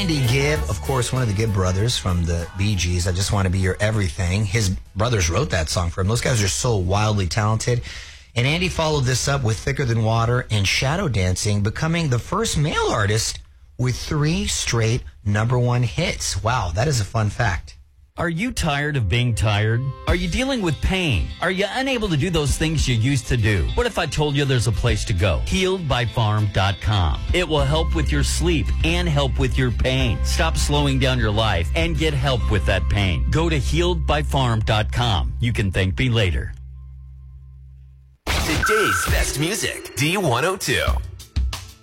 Andy Gibb, of course, one of the Gibb brothers from the Bee Gees, I Just Want to Be Your Everything. His brothers wrote that song for him. Those guys are so wildly talented. And Andy followed this up with Thicker Than Water and Shadow Dancing, becoming the first male artist with 3 straight #1 hits. Wow, that is a fun fact. Are you tired of being tired? Are you dealing with pain? Are you unable to do those things you used to do? What if I told you there's a place to go? HealedByFarm.com. It will help with your sleep and help with your pain. Stop slowing down your life and get help with that pain. Go to HealedByFarm.com. You can thank me later. Today's best music, D102.